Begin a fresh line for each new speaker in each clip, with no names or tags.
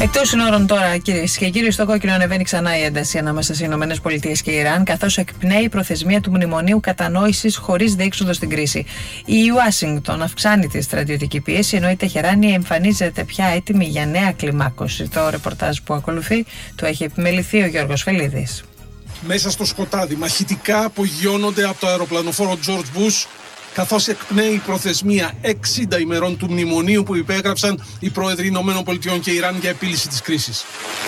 Εκτός συνόρων τώρα, κυρίες και κύριοι, στο κόκκινο ανεβαίνει ξανά η ένταση ανάμεσα στις ΗΠΑ και Ιράν, καθώς εκπνέει η προθεσμία του μνημονίου κατανόησης χωρίς διέξοδο στην κρίση. Η Ουάσιγκτον αυξάνει τη στρατιωτική πίεση, ενώ η Τεχεράνη εμφανίζεται πια έτοιμη για νέα κλιμάκωση. Το ρεπορτάζ που ακολουθεί το έχει επιμεληθεί ο Γιώργος Φελίδης.
Μέσα στο σκοτάδι, μαχητικά απογειώνονται από το αεροπλανοφόρο George Bush, καθώς εκπνέει η προθεσμία 60 ημερών του μνημονίου που υπέγραψαν οι πρόεδροι ΗΠΑ και Ιράν για επίλυση της κρίσης.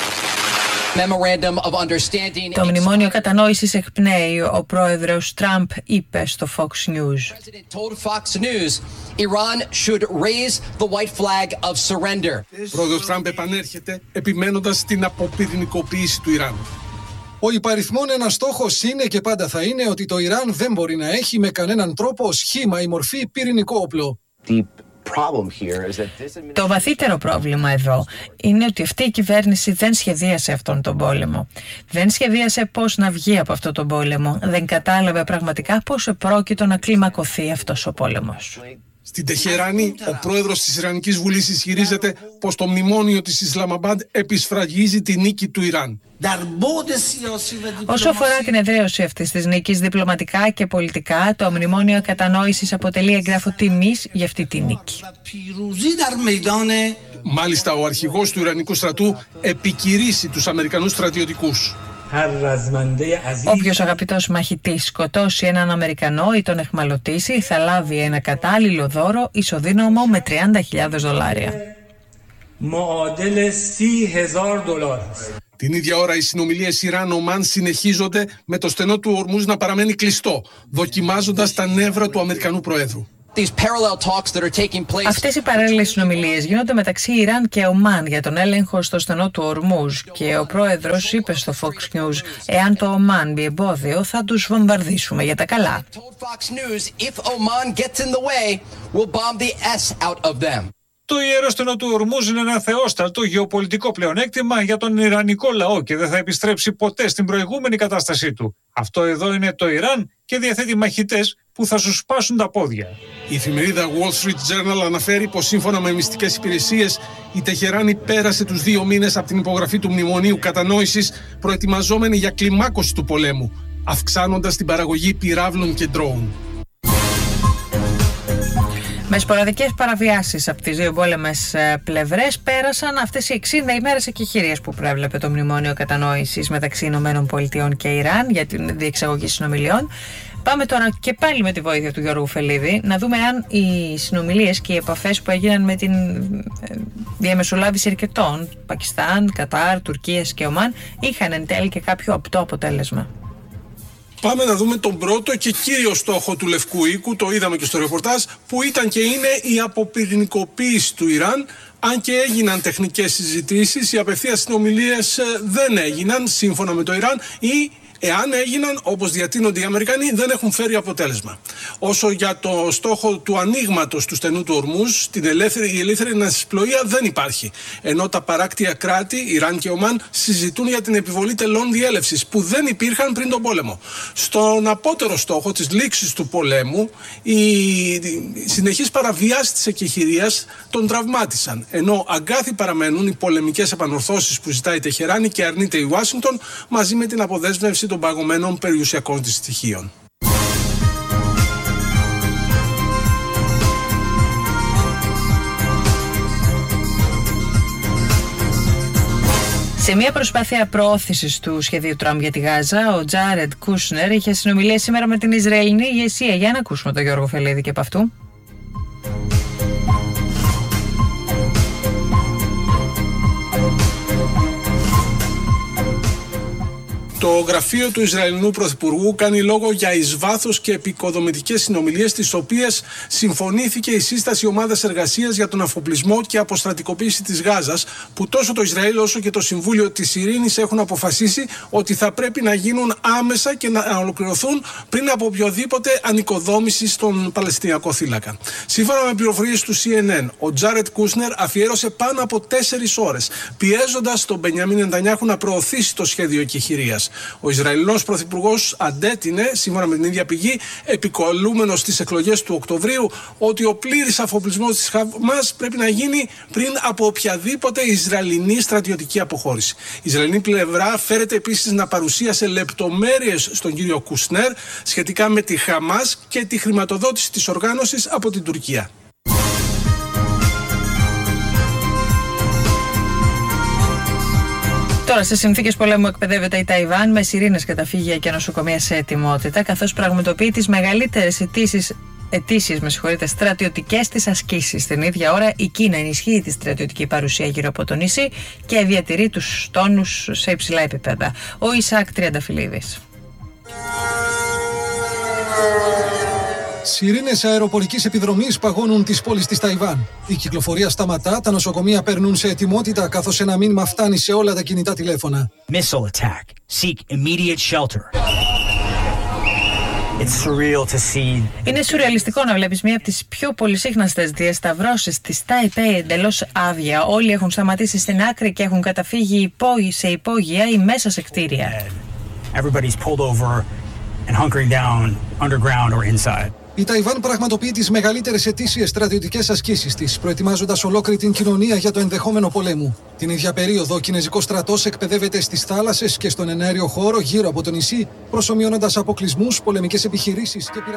Το μνημόνιο κατανόησης εκπνέει, ο πρόεδρος Τραμπ είπε στο Fox News.
Ο πρόεδρος Τραμπ επανέρχεται επιμένοντας στην αποπυρηνικοποίηση του Ιράν.
Ο υπαριθμόν ένας στόχος είναι και πάντα θα είναι ότι το Ιράν δεν μπορεί να έχει με κανέναν τρόπο σχήμα ή μορφή πυρηνικό όπλο.
Το βαθύτερο πρόβλημα εδώ είναι ότι αυτή η κυβέρνηση δεν σχεδίασε αυτόν τον πόλεμο. Δεν σχεδίασε πώς να βγει από αυτόν τον πόλεμο. Δεν κατάλαβε πραγματικά πώς επρόκειτο να κλιμακωθεί αυτός ο πόλεμος.
Στην Τεχεράνη, ο πρόεδρος της Ιρανικής Βουλής ισχυρίζεται πως το μνημόνιο της Ισλαμαμπάντ επισφραγίζει τη νίκη του Ιράν.
Όσο αφορά την εδραίωση αυτής της νίκης διπλωματικά και πολιτικά, το μνημόνιο κατανόησης αποτελεί έγγραφο τιμής για αυτή τη νίκη.
Μάλιστα, ο αρχηγός του Ιρανικού στρατού επικηρύσσει τους Αμερικανούς στρατιωτικούς.
Όποιος αγαπητός μαχητής σκοτώσει έναν Αμερικανό ή τον εχμαλωτήσει θα λάβει ένα κατάλληλο δώρο ισοδύναμο με $30,000.
Την ίδια ώρα οι συνομιλίες Ιράν-Ομάν συνεχίζονται με το στενό του Ορμούζ να παραμένει κλειστό, δοκιμάζοντας τα νεύρα του Αμερικανού Προέδρου.
Αυτές οι παράλληλες συνομιλίες γίνονται μεταξύ Ιράν και Ομάν για τον έλεγχο στο στενό του Ορμούζ και ο πρόεδρος είπε στο Fox News: εάν το Ομάν μπει εμπόδιο θα τους βομβαρδίσουμε για τα καλά.
Το ιερό στενό του Ορμούζ είναι ένα θεόσταλτο γεωπολιτικό πλεονέκτημα για τον Ιρανικό λαό και δεν θα επιστρέψει ποτέ στην προηγούμενη κατάστασή του. Αυτό εδώ είναι το Ιράν και διαθέτει μαχητές που θα σου σπάσουν τα πόδια.
Η εφημερίδα Wall Street Journal αναφέρει πως σύμφωνα με μυστικές υπηρεσίες η Τεχεράνη πέρασε τους 2 μήνες από την υπογραφή του μνημονίου κατανόησης προετοιμαζόμενη για κλιμάκωση του πολέμου, αυξάνοντας την παραγωγή πυράβλων και ντρόουν.
Με σποραδικές παραβιάσεις από τις δύο πόλεμες πλευρές πέρασαν αυτές οι 60 ημέρες εκεχηρίας που προέβλεπε το μνημόνιο κατανόησης μεταξύ ΗΠΑ και Ιράν για την διεξαγωγή συνομιλιών. Πάμε τώρα και πάλι με τη βοήθεια του Γιώργου Φελίδη να δούμε αν οι συνομιλίες και οι επαφές που έγιναν με την διαμεσολάβηση αρκετών Πακιστάν, Κατάρ, Τουρκίας και Ομάν είχαν εν τέλει και κάποιο απτό αποτέλεσμα.
Πάμε να δούμε τον πρώτο και κύριο στόχο του Λευκού Οίκου, το είδαμε και στο ρεπορτάζ, που ήταν και είναι η αποπυρηνικοποίηση του Ιράν. Αν και έγιναν τεχνικές συζητήσεις, οι απευθείας συνομιλίες δεν έγιναν σύμφωνα με το Ιράν ή εάν έγιναν, όπως διατείνονται οι Αμερικανοί, δεν έχουν φέρει αποτέλεσμα. Όσο για το στόχο του ανοίγματος του στενού του Ορμούζ, η ελεύθερη ναυσιπλοεία δεν υπάρχει. Ενώ τα παράκτια κράτη, Ιράν και Ομάν, συζητούν για την επιβολή τελών διέλευσης που δεν υπήρχαν πριν τον πόλεμο. Στον απότερο στόχο της λήξης του πολέμου, οι συνεχείς παραβιάσεις της εκεχηρίας τον τραυμάτισαν. Ενώ αγκάθι παραμένουν οι πολεμικές επανορθώσεις που ζητάει η Τεχεράνη και αρνείται η Ουάσιγκτον, μαζί με την αποδέσμευση των παγωμένων περιουσιακών της στοιχείων.
Σε μια προσπάθεια προώθησης του σχεδίου Τραμπ για τη Γάζα, ο Τζάρεντ Κούσνερ είχε συνομιλίες σήμερα με την Ισραηλινή ηγεσία. Για να ακούσουμε τον Γιώργο Φελίδη και από αυτού.
Το γραφείο του Ισραηλινού Πρωθυπουργού κάνει λόγο για εις βάθος και επικοδομητικές συνομιλίες, τις οποίες συμφωνήθηκε η σύσταση ομάδας εργασίας για τον αφοπλισμό και αποστρατικοποίηση της Γάζας, που τόσο το Ισραήλ όσο και το Συμβούλιο της Ειρήνης έχουν αποφασίσει ότι θα πρέπει να γίνουν άμεσα και να ολοκληρωθούν πριν από οποιοδήποτε ανοικοδόμηση στον Παλαιστινιακό θύλακα. Σύμφωνα με πληροφορίες του CNN, ο Τζάρετ Κούσνερ αφιέρωσε πάνω από 4 ώρες πιέζοντας τον Μπενιαμίν Νετανιάχου να προωθήσει το σχέδιο εκεχηρίας. Ο Ισραηλινός πρωθυπουργός αντέτεινε, σύμφωνα με την ίδια πηγή, επικολούμενος στις εκλογές του Οκτωβρίου, ότι ο πλήρης αφοπλισμός της Χαμάς πρέπει να γίνει πριν από οποιαδήποτε Ισραηλινή στρατιωτική αποχώρηση. Η Ισραηλινή πλευρά φέρεται επίσης να παρουσίασε λεπτομέρειες στον κύριο Κουσνέρ σχετικά με τη Χαμάς και τη χρηματοδότηση της οργάνωσης από την Τουρκία.
Τώρα, σε συνθήκες πολέμου εκπαιδεύεται η Ταϊβάν με σιρήνες, καταφύγια και νοσοκομεία σε ετοιμότητα, καθώς πραγματοποιεί τις μεγαλύτερες ετήσιες στρατιωτικές της ασκήσεις. Την ίδια ώρα, η Κίνα ενισχύει τη στρατιωτική παρουσία γύρω από το νησί και διατηρεί τους τόνους σε υψηλά επίπεδα. Ο Ισαάκ Τριανταφυλλίδης.
Σιρήνες αεροπορικής επιδρομής παγώνουν τις πόλεις της Ταϊβάν. Η κυκλοφορία σταματά, τα νοσοκομεία περνούν σε ετοιμότητα, καθώς ένα μήνυμα φτάνει σε όλα τα κινητά τηλέφωνα.
Missile attack. Seek immediate shelter. It's surreal to see.
Είναι σουρεαλιστικό να βλέπεις μία από τις πιο πολυσύχναστες διασταυρώσεις της Ταϊπέη εντελώς άδεια. Όλοι έχουν σταματήσει στην άκρη και έχουν καταφύγει σε υπόγεια ή μέσα σε κτίρια.
Everybody's pulled over and hunkering down underground or inside.
Η Ταϊβάν πραγματοποιεί τις μεγαλύτερες ετήσιες στρατιωτικές ασκήσεις της, προετοιμάζοντας ολόκληρη την κοινωνία για το ενδεχόμενο πολέμου. Την ίδια περίοδο, ο κινέζικος στρατός εκπαιδεύεται στις θάλασσες και στον εναέριο χώρο γύρω από το νησί, προσομοιώνοντας αποκλεισμούς, πολεμικές επιχειρήσεις και